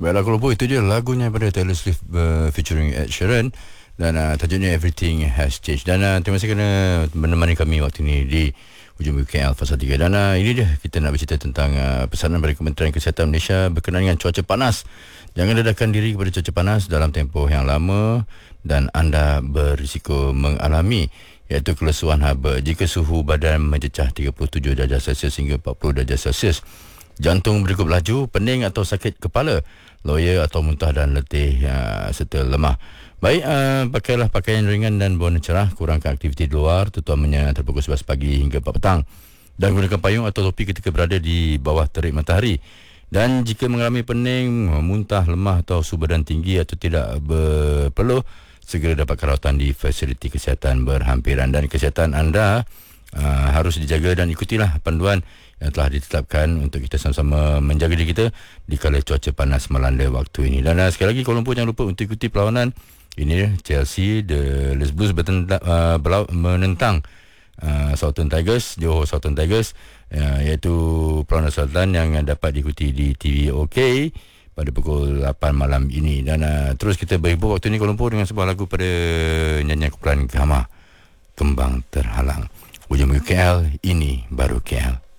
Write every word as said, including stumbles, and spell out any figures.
Baiklah Kuala Lumpur, itu dia lagunya pada Taylor Swift uh, featuring Ed Sheeran. Dan uh, tajuknya Everything Has Changed. Dan uh, terima kasih kerana menemani kami waktu ini di Hujung K L Fasa tiga. Dan uh, ini dia, kita nak bercerita tentang uh, pesanan dari Kementerian Kesihatan Malaysia berkenaan dengan cuaca panas. Jangan dedahkan diri kepada cuaca panas dalam tempoh yang lama dan anda berisiko mengalami iaitu kelesuan haba jika suhu badan mencecah tiga puluh tujuh darjah Celsius hingga empat puluh darjah Celsius. Jantung berdegup laju, pening atau sakit kepala, loya atau muntah dan letih uh, serta lemah. Baik, uh, pakailah pakaian ringan dan berwarna cerah, kurangkan aktiviti di luar terutamanya antara pukul sebelas pagi hingga empat petang, dan gunakan payung atau topi ketika berada di bawah terik matahari. Dan jika mengalami pening, muntah, lemah atau suhu badan tinggi atau tidak berpeluh, segera dapat rawatan di fasiliti kesihatan berhampiran. Dan kesihatan anda uh, harus dijaga dan ikutilah panduan yang telah ditetapkan untuk kita sama-sama menjaga diri kita di kala cuaca panas melanda waktu ini. Dan uh, sekali lagi Kuala Lumpur jangan lupa untuk ikuti perlawanan ini. Chelsea The Les Blues bertentang, uh, berlaw- menentang uh, Southern Tigers, Johor Southern Tigers, uh, iaitu perlawanan selatan yang dapat diikuti di T V OK pada pukul lapan malam ini. Dan uh, terus kita berhibur waktu ini Kuala Lumpur dengan sebuah lagu pada nyanyian kumpulan Gama, Kembang Terhalang. Hujung K L, ini baru K L.